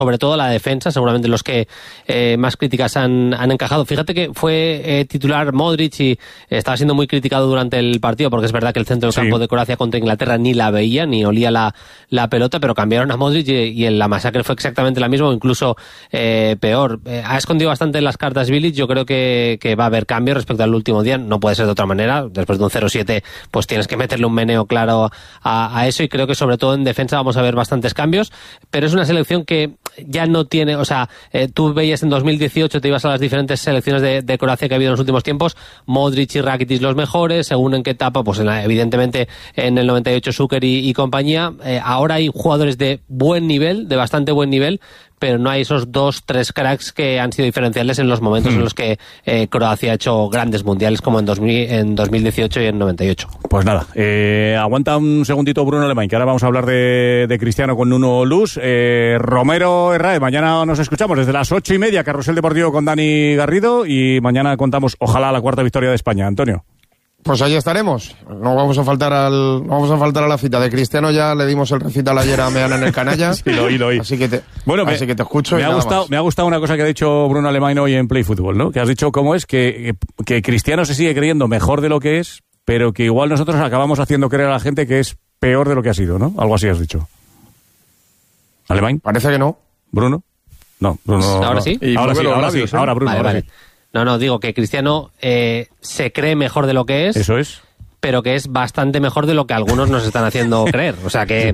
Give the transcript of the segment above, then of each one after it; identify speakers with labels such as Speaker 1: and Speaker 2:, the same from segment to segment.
Speaker 1: sobre todo la defensa, seguramente los que más críticas han encajado. Fíjate que fue titular Modric y estaba siendo muy criticado durante el partido, porque es verdad que el centro del campo de Croacia contra Inglaterra ni la veía, ni olía la pelota, pero cambiaron a Modric y la masacre fue exactamente la misma, o incluso peor. Ha escondido bastante las cartas Bilic. Yo creo que va a haber cambios respecto al último día, no puede ser de otra manera. Después de un 0-7 pues tienes que meterle un meneo claro a eso, y creo que sobre todo en defensa vamos a ver bastantes cambios, pero es una selección que ya no tiene, o sea, tú veías en 2018, te ibas a las diferentes selecciones de Croacia que ha habido en los últimos tiempos, Modric y Rakitic los mejores, según en qué etapa, pues evidentemente en el 98 Šuker y compañía. Ahora hay jugadores de buen nivel, de bastante buen nivel, pero no hay esos 2-3 cracks que han sido diferenciales en los momentos en los que Croacia ha hecho grandes mundiales, como en 2018 y en 98.
Speaker 2: Pues nada, aguanta un segundito Bruno Alemán, que ahora vamos a hablar de Cristiano con Nuno Luz. Romero Herrera, mañana nos escuchamos desde las 8:30, Carrusel Deportivo con Dani Garrido, y mañana contamos, ojalá, la cuarta victoria de España. Antonio.
Speaker 3: Pues ahí estaremos. No vamos a faltar a la cita de Cristiano. Ya le dimos el recital ayer a Meana en el Canalla.
Speaker 2: Sí, lo oí.
Speaker 3: Así que te escucho.
Speaker 2: Me ha gustado una cosa que ha dicho Bruno Alemán hoy en Play Fútbol, ¿no? Que has dicho cómo es que Cristiano se sigue creyendo mejor de lo que es, pero que igual nosotros acabamos haciendo creer a la gente que es peor de lo que ha sido, ¿no? Algo así has dicho. ¿Alemán?
Speaker 3: Parece que no.
Speaker 2: ¿Bruno? No, Bruno.
Speaker 1: ¿Ahora
Speaker 2: no.
Speaker 1: sí?
Speaker 2: Ahora sí. Ahora Bruno.
Speaker 1: Vale. No, digo que Cristiano se cree mejor de lo que es.
Speaker 2: Eso es.
Speaker 1: Pero que es bastante mejor de lo que algunos nos están haciendo creer. O sea, que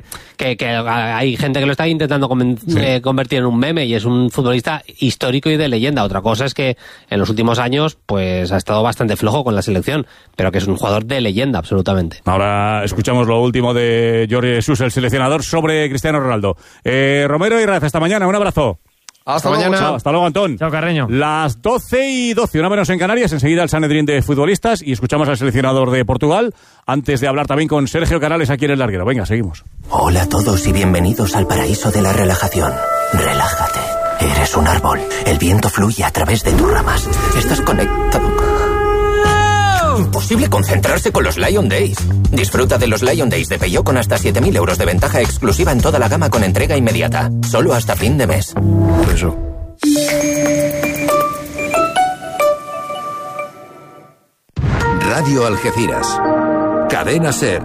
Speaker 1: hay gente que lo está intentando convertir en un meme, y es un futbolista histórico y de leyenda. Otra cosa es que en los últimos años pues ha estado bastante flojo con la selección, pero que es un jugador de leyenda, absolutamente.
Speaker 2: Ahora escuchamos lo último de Jorge Jesús, el seleccionador, sobre Cristiano Ronaldo. Romero y Rafa, hasta mañana. Un abrazo.
Speaker 3: Hasta mañana.
Speaker 2: Chao, hasta luego, Antón.
Speaker 4: Chao, Carreño.
Speaker 2: Las 12:12, una menos en Canarias. Enseguida el Sanedrín de futbolistas y escuchamos al seleccionador de Portugal, antes de hablar también con Sergio Canales aquí en El Larguero. Venga, seguimos.
Speaker 5: Hola a todos y bienvenidos al paraíso de la relajación. Relájate. Eres un árbol. El viento fluye a través de tus ramas. Estás conectado. Imposible concentrarse con los Lion Days. Disfruta de los Lion Days de Peugeot con hasta 7.000 euros de ventaja exclusiva en toda la gama con entrega inmediata. Solo hasta fin de mes.
Speaker 2: Eso.
Speaker 6: Radio Algeciras. Cadena SER.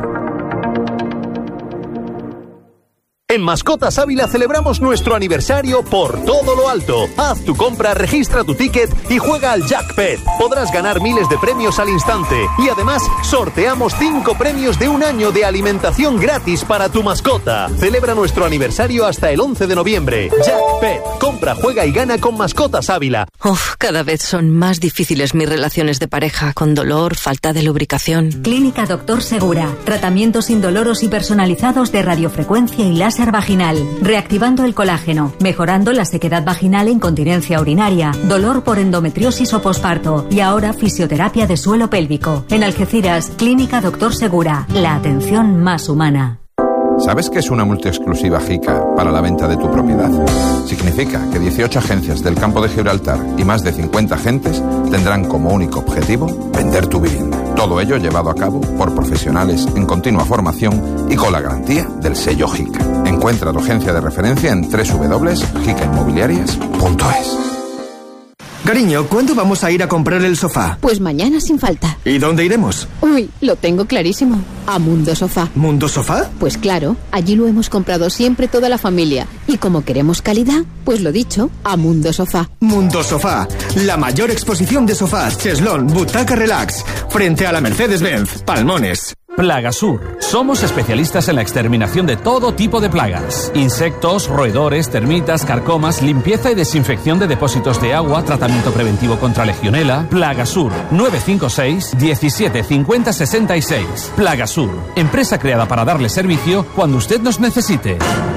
Speaker 7: En Mascotas Ávila celebramos nuestro aniversario por todo lo alto. Haz tu compra, registra tu ticket y juega al Jackpet. Podrás ganar miles de premios al instante. Y además, sorteamos 5 premios de 1 año de alimentación gratis para tu mascota. Celebra nuestro aniversario hasta el 11 de noviembre. Jackpet. Compra, juega y gana con Mascotas Ávila.
Speaker 8: Cada vez son más difíciles mis relaciones de pareja, con dolor, falta de lubricación.
Speaker 9: Clínica Doctor Segura. Tratamientos indoloros y personalizados de radiofrecuencia y láser vaginal, reactivando el colágeno, mejorando la sequedad vaginal e incontinencia urinaria, dolor por endometriosis o posparto, y ahora fisioterapia de suelo pélvico. En Algeciras, Clínica Doctor Segura, la atención más humana.
Speaker 10: ¿Sabes qué es una multiexclusiva JICA para la venta de tu propiedad? Significa que 18 agencias del campo de Gibraltar y más de 50 agentes tendrán como único objetivo vender tu vivienda. Todo ello llevado a cabo por profesionales en continua formación y con la garantía del sello JICA. Encuentra tu agencia de referencia en www.jicainmobiliarias.es.
Speaker 11: Cariño, ¿cuándo vamos a ir a comprar el sofá?
Speaker 12: Pues mañana sin falta.
Speaker 11: ¿Y dónde iremos?
Speaker 12: Uy, lo tengo clarísimo. A Mundo Sofá.
Speaker 11: ¿Mundo Sofá?
Speaker 12: Pues claro, allí lo hemos comprado siempre toda la familia. Y como queremos calidad, pues lo dicho, a Mundo Sofá.
Speaker 11: Mundo Sofá, la mayor exposición de sofás, cheslón, butaca relax, frente a la Mercedes-Benz, Palmones.
Speaker 13: Plagasur. Somos especialistas en la exterminación de todo tipo de plagas. Insectos, roedores, termitas, carcomas, limpieza y desinfección de depósitos de agua, tratamiento preventivo contra legionela. Plagasur. 956 17 50 66. Plagasur. Empresa creada para darle servicio cuando usted nos necesite.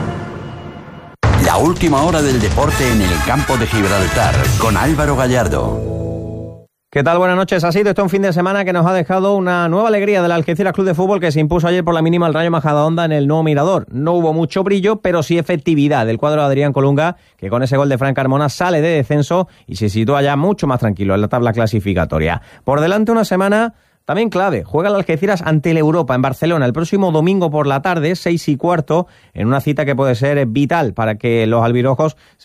Speaker 14: La última hora del deporte en el campo de Gibraltar con Álvaro Gallardo.
Speaker 4: ¿Qué tal? Buenas noches. Ha sido un fin de semana que nos ha dejado una nueva alegría del Algeciras Club de Fútbol, que se impuso ayer por la mínima al Rayo Majadahonda en el nuevo Mirador. No hubo mucho brillo, pero sí efectividad del cuadro de Adrián Colunga, que con ese gol de Fran Carmona sale de descenso y se sitúa ya mucho más tranquilo en la tabla clasificatoria. Por delante una semana También clave, juega el Algeciras ante el Europa en Barcelona el próximo domingo por la tarde, 6:15, en una cita que puede ser vital para que los albirrojos